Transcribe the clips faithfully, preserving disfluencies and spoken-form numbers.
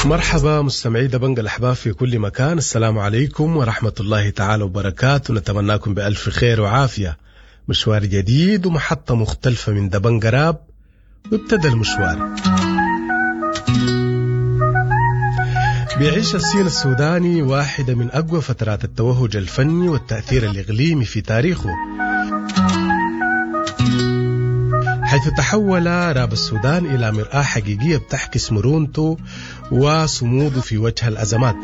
مرحبا مستمعي دبنج الأحباب في كل مكان، السلام عليكم ورحمة الله تعالى وبركاته. نتمناكم بألف خير وعافية. مشوار جديد ومحطة مختلفة من دبنج راب، وابتدى المشوار. بيعيش الصين السوداني واحدة من أقوى فترات التوهج الفني والتأثير الإقليمي في تاريخه، حيث تحول راب السودان إلى مرآة حقيقية بتعكس مرونته وصموده في وجه الأزمات.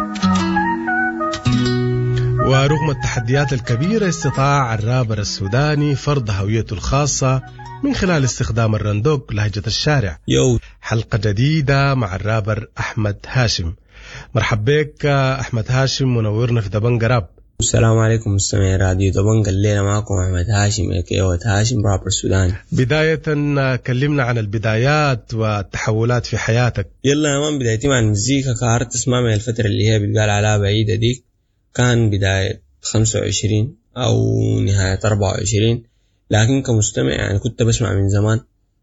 ورغم التحديات الكبيرة استطاع الرابر السوداني فرض هويته الخاصة من خلال استخدام الرندوق لهجة الشارع. يو. حلقة جديدة مع الرابر أحمد هاشم. مرحب بك أحمد هاشم، منورنا في دبنج راب. السلام عليكم مستمعي راديو دبنج. الليلة معكم أحمد هاشم اكيوة هاشم، رابر سوداني. بداية كلمنا عن البدايات والتحولات في حياتك. يلا يا مان، بدايتي مع المزيكا كهرت اسمع من الفترة اللي هي بتقال عليها بعيدة ديك، كان بداية خمسة وعشرين أو نهاية أربعة وعشرين، لكن كمستمع يعني كنت بسمع من زمان.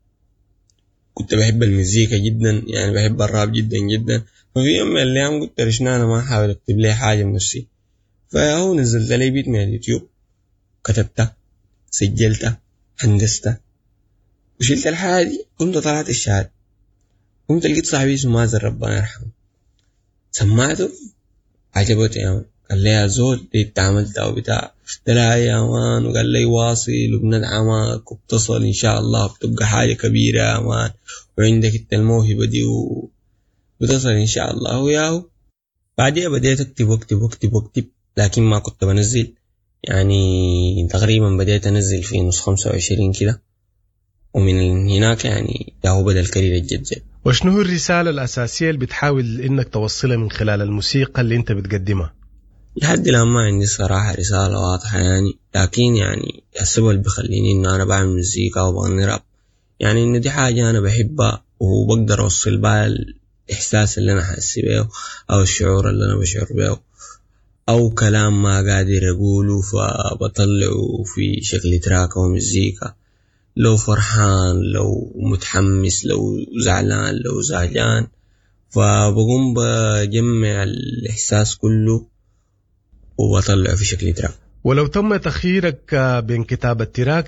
كنت بحب المزيكا جدا، يعني بحب الراب جدا جدا. ففي يوم من الأيام قلت رشنا أنا ما أحاول أكتب لي حاجة من نفسي، فهو نزلت لي بيت من اليوتيوب، كتبتها، سجلتها، هندستها، وشلت الحاجة دي. قمت طلعت الشارع، قمت لقيت صاحبي اسمه مازن ربنا يرحمه، سمعته عجبته يا مان. قال لي يا زول دي انت عملتها وبتاع، قلت له يا مان، وقال لي واصل وبندعمك وبتصل ان شاء الله بتبقى حاجة كبيرة يا مان، وعندك انت الموهبة دي وبتصل ان شاء الله. وياهو بعدها بديت اكتب واكتب واكتب واكتب، لكن ما كنت بنزل. يعني تقريبا بديت انزل في نص خمسة وعشرين كده، ومن هناك يعني ياهو بدأ الكارير الجد. وشنو هو الرسالة الأساسية اللي بتحاول إنك توصلها من خلال الموسيقى اللي أنت بتقدمها؟ لحد الآن ما عندي صراحة رسالة واضحة يعني، لكن يعني السبب اللي بيخليني إن أنا بعمل مزيكا وبغني راب يعني إن دي حاجة أنا بحبها، وبقدر أوصل بها الإحساس اللي أنا حاسس بيه أو الشعور اللي أنا بشعر بيه، أو كلام ما قادر أقوله فبطلعه في شكل تراك أو مزيكا. لو فرحان، لو متحمس، لو زعلان، لو زعلان، فبقوم بجمع الإحساس كله وبطلعه في شكل تراك. ولو تم تخييرك بين كتابة تراك